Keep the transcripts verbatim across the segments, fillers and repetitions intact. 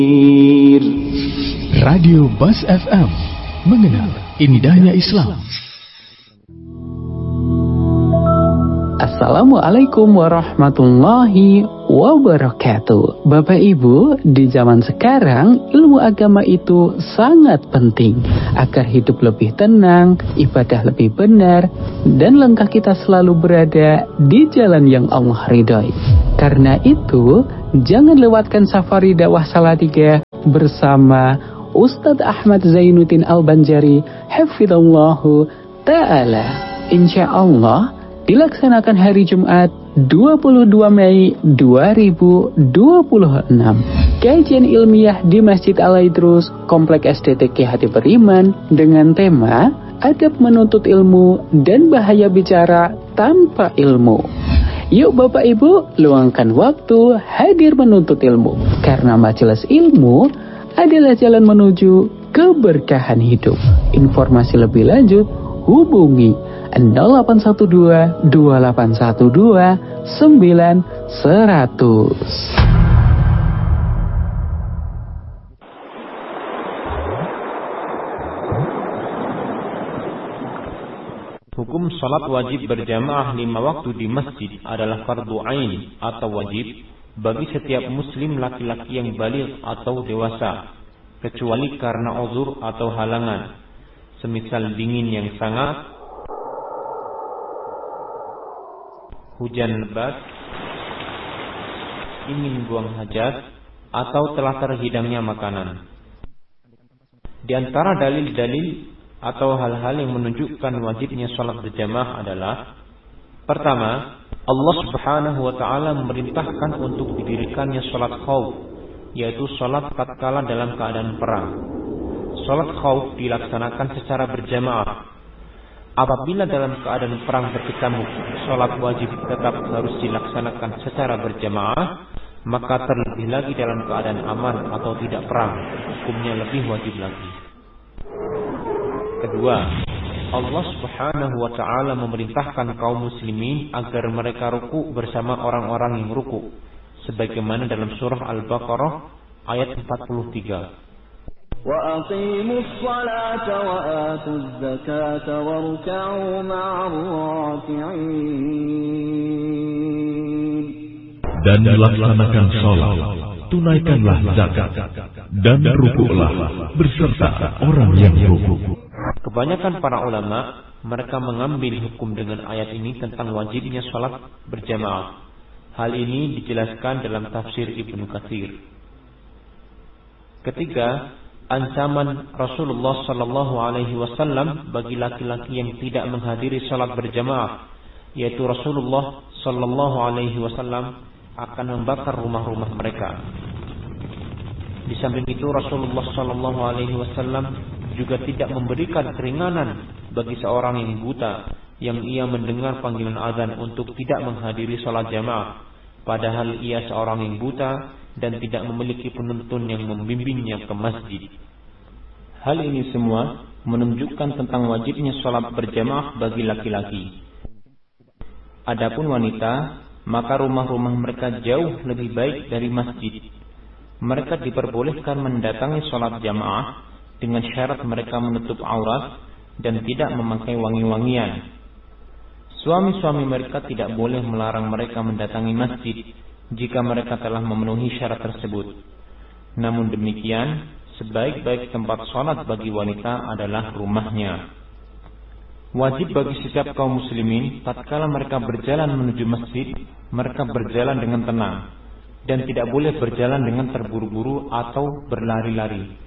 Radio Bas F M, mengenal indahnya Islam. Assalamualaikum warahmatullahi wabarakatuh. Bapak Ibu, di zaman sekarang ilmu agama itu sangat penting agar hidup lebih tenang, ibadah lebih benar, dan langkah kita selalu berada di jalan yang Allah ridhoi. Karena itu, jangan lewatkan safari dakwah Salatiga bersama Ustadz Ahmad Zainuddin Al-Banjari hafizallahu ta'ala. Insya Allah dilaksanakan hari Jumat dua puluh dua Mei dua ribu dua puluh enam. Kajian ilmiah di Masjid Al-Aidrus, Komplek S D T K Hati Beriman dengan tema Adab Menuntut Ilmu dan Bahaya Bicara Tanpa Ilmu. Yuk Bapak Ibu, luangkan waktu hadir menuntut ilmu, karena majelis ilmu adalah jalan menuju keberkahan hidup. Informasi lebih lanjut hubungi nol delapan satu dua dua delapan satu dua sembilan seratus. Hukum salat wajib berjamaah lima waktu di masjid adalah fardu ain atau wajib bagi setiap muslim laki-laki yang baligh atau dewasa, kecuali karena uzur atau halangan, semisal dingin yang sangat, hujan lebat, ingin buang hajat, atau telah terhidangnya makanan. Di antara dalil-dalil atau hal-hal yang menunjukkan wajibnya salat berjamaah adalah: pertama, Allah Subhanahu wa taala memerintahkan untuk didirikannya salat khauf, yaitu salat tatkala dalam keadaan perang. Salat khauf dilaksanakan secara berjamaah. Apabila dalam keadaan perang berkecamuk, salat wajib tetap harus dilaksanakan secara berjamaah, maka terlebih lagi dalam keadaan aman atau tidak perang, hukumnya lebih wajib lagi. Kedua, Allah Subhanahu wa taala memerintahkan kaum muslimin agar mereka ruku bersama orang-orang yang ruku, sebagaimana dalam surah Al-Baqarah ayat empat puluh tiga. Wa aqimus salata wa atuz zakata warka'u ma'ar raki'in. Dan laksanakan salat, tunaikanlah zakat, dan rukuklah beserta orang yang ruku. Kebanyakan para ulama mereka mengambil hukum dengan ayat ini tentang wajibnya salat berjamaah. Hal ini dijelaskan dalam tafsir Ibnu Katsir. Ketiga, ancaman Rasulullah sallallahu alaihi wasallam bagi laki-laki yang tidak menghadiri salat berjamaah, yaitu Rasulullah sallallahu alaihi wasallam akan membakar rumah-rumah mereka. Di samping itu Rasulullah sallallahu alaihi wasallam juga tidak memberikan keringanan bagi seorang yang buta yang ia mendengar panggilan azan untuk tidak menghadiri salat jamaah, padahal ia seorang yang buta dan tidak memiliki penuntun yang membimbingnya ke masjid. Hal ini semua menunjukkan tentang wajibnya salat berjamaah bagi laki-laki. Adapun wanita, maka rumah-rumah mereka jauh lebih baik dari masjid. Mereka diperbolehkan mendatangi salat jamaah dengan syarat mereka menutup aurat dan tidak memakai wangi-wangian. Suami-suami mereka tidak boleh melarang mereka mendatangi masjid jika mereka telah memenuhi syarat tersebut. Namun demikian, sebaik-baik tempat salat bagi wanita adalah rumahnya. Wajib bagi setiap kaum muslimin tatkala mereka berjalan menuju masjid, mereka berjalan dengan tenang dan tidak boleh berjalan dengan terburu-buru atau berlari-lari.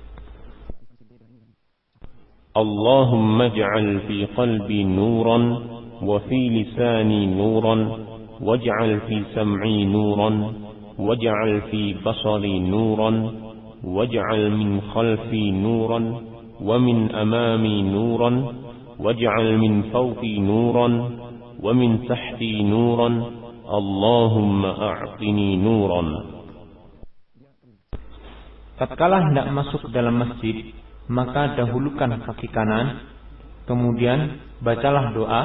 Allahumma ij'al fi qalbi nuran wa fi lisani nuran waj'al fi sam'i nuran waj'al fi basari nuran waj'al min khalfi nuran wa min amami nuran waj'al min fawqi nuran wa min tahti nuran Allahumma a'tini nuran. Tatkala hendak masuk dalam masjid, maka dahulukan kaki kanan, kemudian bacalah doa,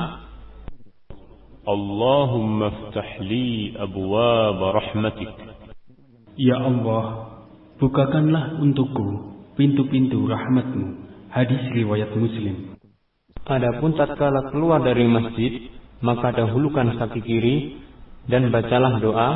Allahumma aftah li abwaab rahmatik. Ya Allah, Bukakanlah untukku pintu-pintu rahmat-Mu. Hadis riwayat Muslim. Adapun tatkala keluar dari masjid, maka dahulukan kaki kiri dan bacalah doa,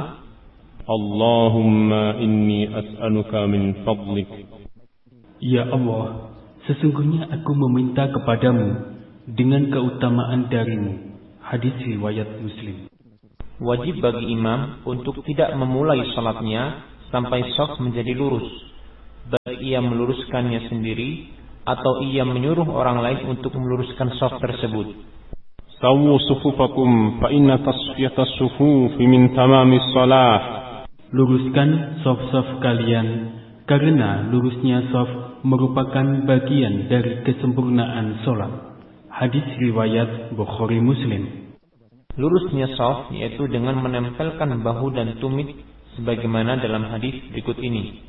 Allahumma inni as'aluka min fadlik. Ya Allah, sesungguhnya aku meminta kepadamu dengan keutamaan darimu. Hadis riwayat Muslim. Wajib bagi imam untuk tidak memulai salatnya sampai shaf menjadi lurus, baik ia meluruskannya sendiri atau ia menyuruh orang lain untuk meluruskan shaf tersebut. Sawu sufufakum fa inna tasfiyatas sufufi min tamamis shalah. Luruskan shaf-shaf kalian, karena lurusnya shaf merupakan bagian dari kesempurnaan salat. Hadis riwayat Bukhari Muslim. Lurusnya shaf yaitu dengan menempelkan bahu dan tumit sebagaimana dalam hadis berikut ini.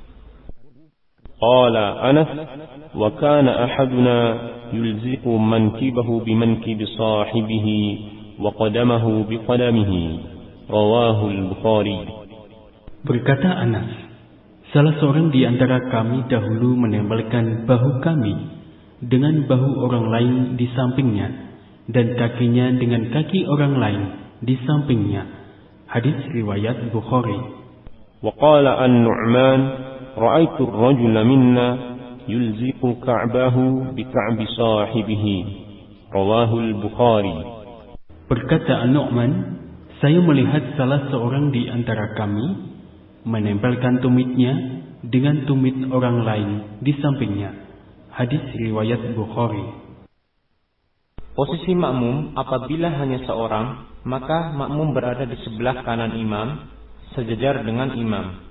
Qala Anas wa kana ahaduna yulziqu mankibahu bimankibi sahibihi wa qadamahu biqadamihi. Rawahu al-Bukhari. Berkata Anas, salah seorang di antara kami dahulu menempelkan bahu kami dengan bahu orang lain di sampingnya dan kakinya dengan kaki orang lain di sampingnya. Hadis riwayat Bukhari. Wa qala an-Nu'man ra'aitu ar-rajula minna yulziqu ka'bahu bi ka'bi sahibihi. Rawahu al-Bukhari. Berkata An-Nu'man, saya melihat salah seorang di antara kami menempelkan tumitnya dengan tumit orang lain di sampingnya. Hadis riwayat Bukhari. Posisi makmum apabila hanya seorang, maka makmum berada di sebelah kanan imam, sejajar dengan imam.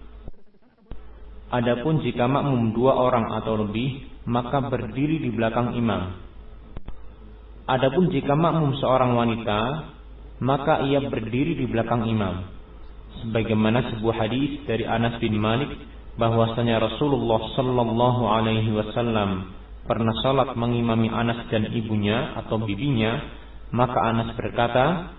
Adapun jika makmum dua orang atau lebih, maka berdiri di belakang imam. Adapun jika makmum seorang wanita, maka ia berdiri di belakang imam. Sebagaimana sebuah hadis dari Anas bin Malik bahwasanya Rasulullah sallallahu alaihi wasallam pernah salat mengimami Anas dan ibunya atau bibinya, maka Anas berkata,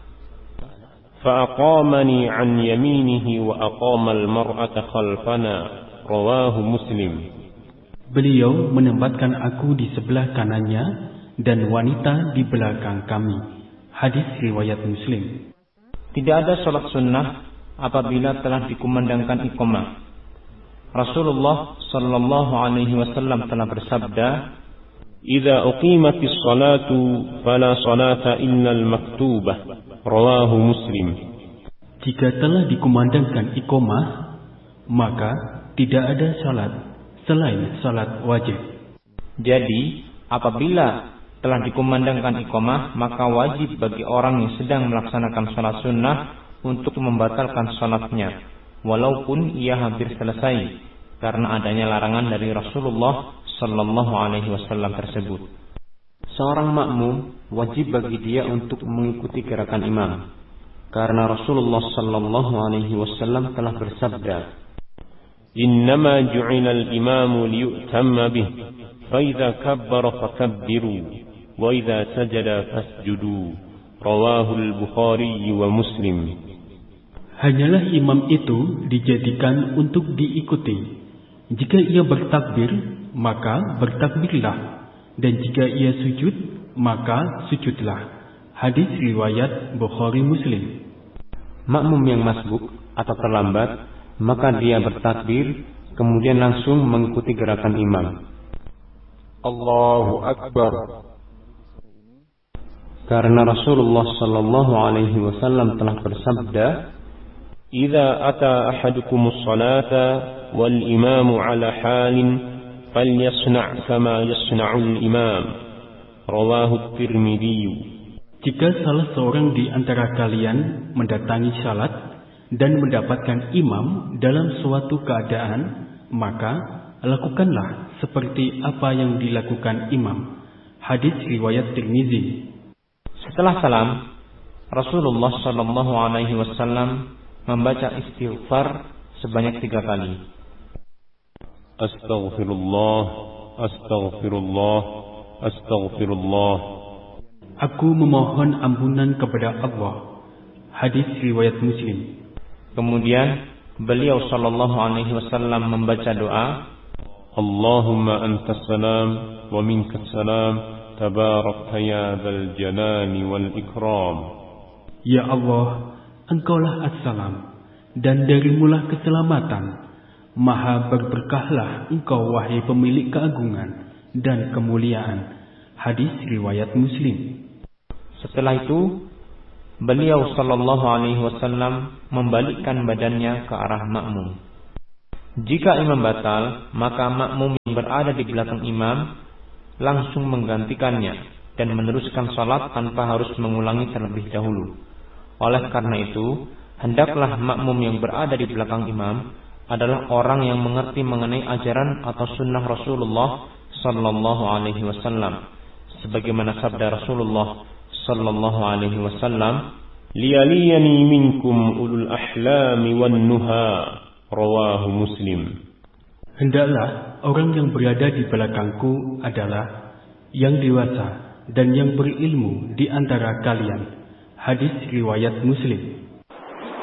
فأقامني عن يمينه وأقام المرأة خلفنا. رواه مسلم. Beliau menempatkan aku di sebelah kanannya dan wanita di belakang kami. Hadis riwayat Muslim. Tidak ada salat sunnah apabila telah dikumandangkan iqamah. Rasulullah sallallahu alaihi wasallam telah bersabda, "Idza uqimatis salatu fala salata illa al-maktubah." Rawahu Muslim. Jika telah dikumandangkan iqamah, maka tidak ada salat selain salat wajib. Jadi, apabila telah dikumandangkan iqamah, maka wajib bagi orang yang sedang melaksanakan salat sunnah untuk membatalkan salatnya, walaupun ia hampir selesai, karena adanya larangan dari Rasulullah sallallahu alaihi wasallam tersebut. Seorang makmum wajib bagi dia untuk mengikuti gerakan imam, karena Rasulullah sallallahu alaihi wasallam telah bersabda, "Innama ju'ila al-imamu liyu'tamma bih, fa idza kabbara fakabbiru, wa idza sajada fasjudu." Rawahu al-Bukhari wa Muslim. Hanyalah imam itu dijadikan untuk diikuti. Jika ia bertakbir, maka bertakbirlah. Dan jika ia sujud, maka sujudlah. Hadis riwayat Bukhari Muslim. Makmum yang masbuk atau terlambat, maka dia bertakbir, kemudian langsung mengikuti gerakan imam. Allahu Akbar. Karena Rasulullah sallallahu alaihi wasallam telah bersabda, "Idza ata ahadukumus salata wal imamu ala halin falyasna' kama yasna'ul imam." Rawahu Tirmidzi. Jika salah seorang di antara kalian mendatangi salat dan mendapatkan imam dalam suatu keadaan, maka lakukanlah seperti apa yang dilakukan imam. Hadis riwayat Tirmidzi. Setelah salam, Rasulullah sallallahu alaihi wasallam membaca istighfar sebanyak tiga kali. Astaghfirullah, astaghfirullah, astaghfirullah. Aku memohon ampunan kepada Allah. Hadis riwayat Muslim. Kemudian beliau sallallahu alaihi wasallam membaca doa, Allahumma antas salam wa minkas salam tabarakta ya dzal jalali wal ikram. Ya Allah, Engkaulah as-salam, dan darimulah keselamatan. Maha berberkahlah Engkau wahai pemilik keagungan dan kemuliaan. Hadis riwayat Muslim. Setelah itu, beliau sallallahu alaihi wasallam membalikkan badannya ke arah makmum. Jika imam batal, maka makmum yang berada di belakang imam langsung menggantikannya dan meneruskan salat tanpa harus mengulangi terlebih dahulu. Oleh karena itu, hendaklah makmum yang berada di belakang imam adalah orang yang mengerti mengenai ajaran atau sunnah Rasulullah sallallahu alaihi wasallam. Sebagaimana sabda Rasulullah sallallahu alaihi wasallam, liyaliyani minkum ulul ahlami wan nuha, rawahu Muslim. Hendaklah orang yang berada di belakangku adalah yang dewasa dan yang berilmu di antara kalian. Hadis riwayat Muslim.